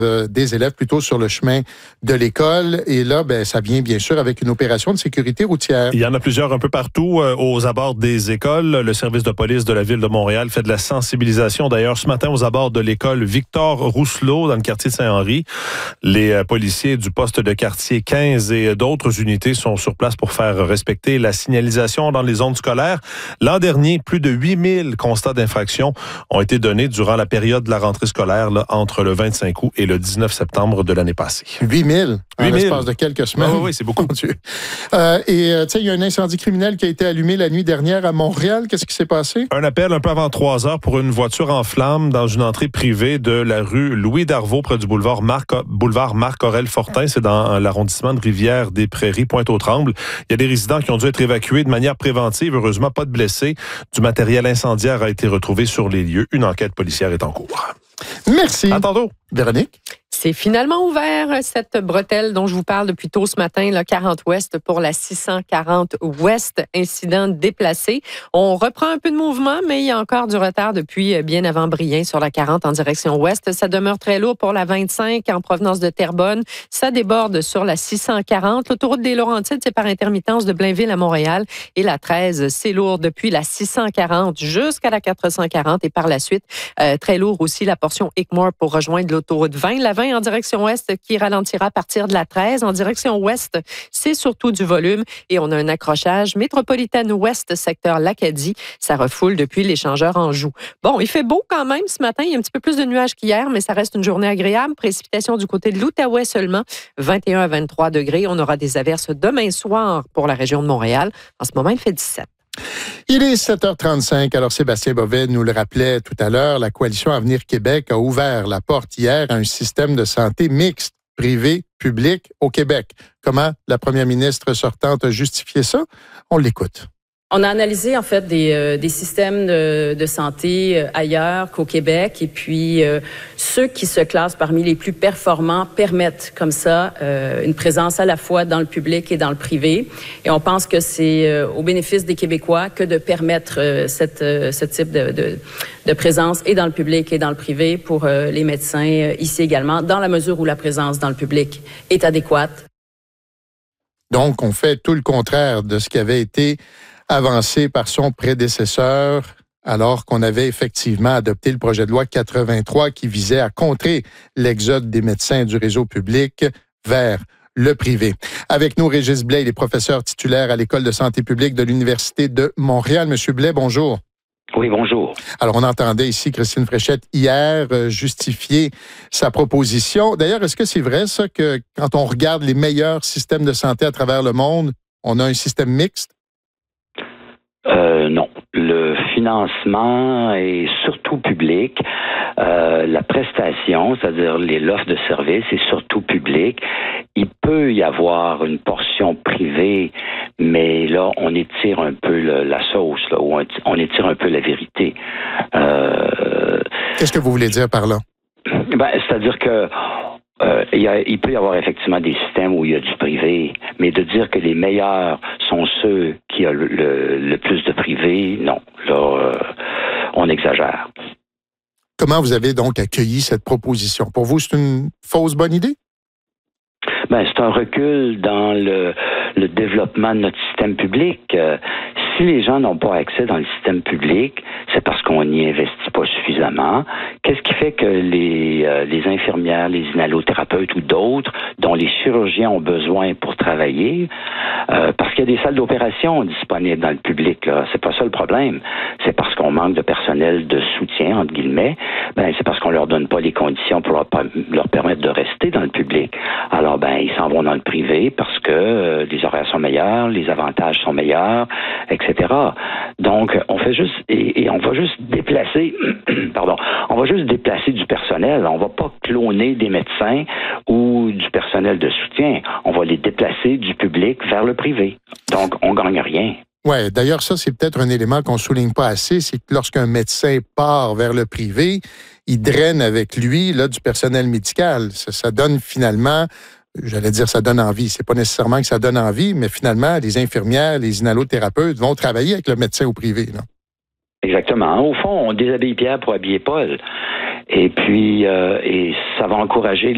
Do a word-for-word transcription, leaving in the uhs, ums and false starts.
euh, des élèves plutôt sur le chemin de l'école. Et là, ben, ça vient bien sûr avec une opération de sécurité routière. Il y en a plusieurs un peu partout euh, aux abords des écoles. Le service de police de la Ville de Montréal fait de la sensibilisation. D'ailleurs, ce matin, aux abords de l'école Victor Rousselot, dans le quartier de Saint-Henri, les euh, policiers du poste de quartier quinze et d'autres unités sont sur place pour faire respecter la signalisation dans les zones scolaires. L'an dernier, plus de huit mille constats d'infraction ont été donnés durant la période de la rentrée scolaire, là, entre le vingt-cinq août et le dix-neuf septembre de l'année passée. huit mille en l'espace de quelques semaines. Ah oui, oui, c'est beaucoup. Mon Dieu. Euh, et euh, tu sais, il y a un incendie criminel qui a été allumé la nuit dernière à Montréal. Qu'est-ce qui s'est passé? Un appel un peu avant trois heures pour une voiture en flammes dans une entrée privée de la rue Louis Darvaux, près du boulevard Marc, boulevard Marc-Aurèle Fortin. C'est dans l'arrondissement de Rivière-des-Prairies, Pointe-aux-Trembles. Il y a des résidents qui ont dû être évacués de manière préventive. Heureusement, pas de blessés. Du matériel incendiaire a été retrouvé sur les lieux. Une enquête policière est en cours. Merci. À tantôt. Véronique? C'est finalement ouvert, cette bretelle dont je vous parle depuis tôt ce matin, le quarante Ouest pour la six cent quarante Ouest, incident déplacé. On reprend un peu de mouvement, mais il y a encore du retard depuis bien avant Brien sur la quarante en direction ouest. Ça demeure très lourd pour la vingt-cinq en provenance de Terrebonne. Ça déborde sur la six cent quarante. L'autoroute des Laurentides, c'est par intermittence de Blainville à Montréal. Et la treize, c'est lourd depuis la six cent quarante jusqu'à la quatre cent quarante. Et par la suite, euh, très lourd aussi la portion Hickmore pour rejoindre l'autoroute vingt. La vingt en direction ouest qui ralentira à partir de la treize. En direction ouest, c'est surtout du volume et on a un accrochage métropolitaine ouest, secteur l'Acadie. Ça refoule depuis l'échangeur Anjou. Bon, il fait beau quand même ce matin. Il y a un petit peu plus de nuages qu'hier, mais ça reste une journée agréable. Précipitations du côté de l'Outaouais seulement, vingt et un à vingt-trois degrés. On aura des averses demain soir pour la région de Montréal. En ce moment, il fait dix-sept. Il est sept heures trente-cinq. Alors, Sébastien Bovet nous le rappelait tout à l'heure, la Coalition Avenir Québec a ouvert la porte hier à un système de santé mixte, privé, public, au Québec. Comment la première ministre sortante a justifié ça? On l'écoute. On a analysé en fait des, euh, des systèmes de, de santé euh, ailleurs qu'au Québec et puis euh, ceux qui se classent parmi les plus performants permettent comme ça euh, une présence à la fois dans le public et dans le privé. Et on pense que c'est euh, au bénéfice des Québécois que de permettre euh, cette, euh, ce type de, de, de présence et dans le public et dans le privé pour euh, les médecins euh, ici également, dans la mesure où la présence dans le public est adéquate. Donc, on fait tout le contraire de ce qui avait été avancé par son prédécesseur, alors qu'on avait effectivement adopté le projet de loi quatre-vingt-trois qui visait à contrer l'exode des médecins du réseau public vers le privé. Avec nous, Régis Blais, il est professeur titulaire à l'École de santé publique de l'Université de Montréal. Monsieur Blais, bonjour. Oui, bonjour. Alors, on entendait ici Christine Fréchette hier euh, justifier sa proposition. D'ailleurs, est-ce que c'est vrai, ça, que quand on regarde les meilleurs systèmes de santé à travers le monde, on a un système mixte? Euh, non. Le financement est surtout public. Euh, la prestation, c'est-à-dire les l'offre de service, est surtout public. Il peut y avoir une portion privée, mais là, on étire un peu le, la sauce, là, ou on, on étire un peu la vérité. Euh, Qu'est-ce que vous voulez dire par là? Ben, c'est-à-dire que Euh, il, y a, il peut y avoir effectivement des systèmes où il y a du privé, mais de dire que les meilleurs sont ceux qui ont le, le, le plus de privé, non. Là, euh, on exagère. Comment vous avez donc accueilli cette proposition? Pour vous, c'est une fausse bonne idée? Ben, c'est un recul dans le, le développement de notre système public. Euh, si les gens n'ont pas accès dans le système public, c'est parce qu'on n'y investit pas suffisamment. Qu'est-ce qui fait que les, euh, les infirmières, les inhalothérapeutes ou d'autres, dont les chirurgiens ont besoin pour travailler, euh, parce qu'il y a des salles d'opération disponibles dans le public, là. C'est pas ça le problème. C'est parce qu'on manque de personnel de soutien, entre guillemets. Ben, c'est parce qu'on leur donne pas les conditions pour leur, leur permettre de rester dans le public. Alors, ben, ils s'en vont dans le privé parce que euh, les horaires sont meilleurs, les avantages sont meilleurs, et cetera. Donc, on fait juste, et, et on va juste déplacer, pardon, on va juste déplacer du personnel. On va pas cloner des médecins ou du personnel de soutien. On va les déplacer du public vers le privé. Donc, on gagne rien. Oui, d'ailleurs, ça, c'est peut-être un élément qu'on souligne pas assez, c'est que lorsqu'un médecin part vers le privé, il draine avec lui là, du personnel médical. Ça, ça donne finalement, j'allais dire ça donne envie, c'est pas nécessairement que ça donne envie, mais finalement, les infirmières, les inhalothérapeutes vont travailler avec le médecin au privé. Là. Exactement. Au fond, on déshabille Pierre pour habiller Paul. Et puis, euh, et ça va encourager